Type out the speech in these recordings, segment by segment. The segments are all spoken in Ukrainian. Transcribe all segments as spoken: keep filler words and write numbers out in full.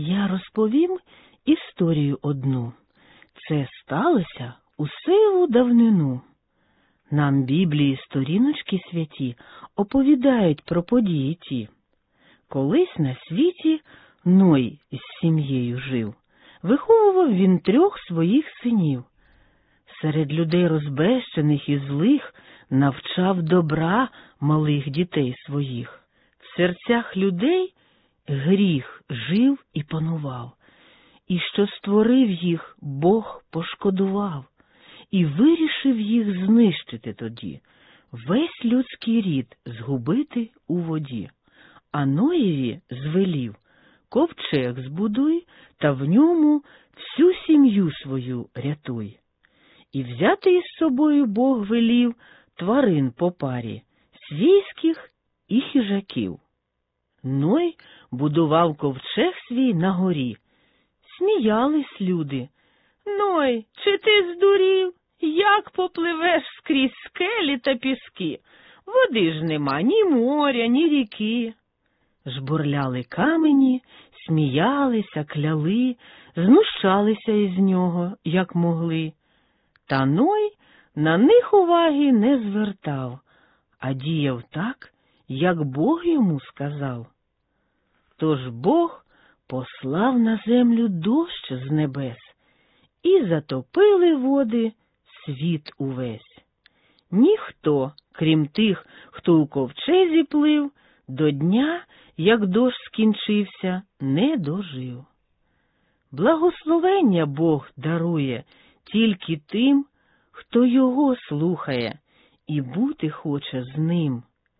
Я розповім історію одну. Це сталося у сиву давнину. Нам Біблії сторіночки святі оповідають про події ті. Колись на світі Ной з сім'єю жив. Виховував він трьох своїх синів. Серед людей розбещених і злих навчав добра малих дітей своїх. В серцях людей гріх жив і панував. І що створив їх, Бог пошкодував. І вирішив їх знищити тоді, весь людський рід згубити у воді. А Ноєві звелів: ковчег збудуй, та в ньому всю сім'ю свою рятуй. І взяти із собою Бог велів тварин по парі, свійських і хижаків. Ной будував ковчег свій на горі. Сміялись люди: «Ной, чи ти здурів? Як попливеш скрізь скелі та піски? Води ж нема ні моря, ні ріки». Жбурляли камені, сміялися, кляли, знущалися із нього, як могли. Та Ной на них уваги не звертав, а діяв так, як Бог йому сказав. Тож Бог послав на землю дощ з небес, і затопили води світ увесь. Ніхто, крім тих, хто у ковчезі плив, до дня, як дощ скінчився, не дожив. Благословення Бог дарує тільки тим, хто його слухає і бути хоче з ним.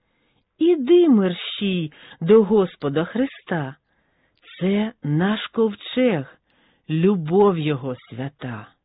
Іди мерщій до Господа Христа. Це наш ковчег, любов його свята.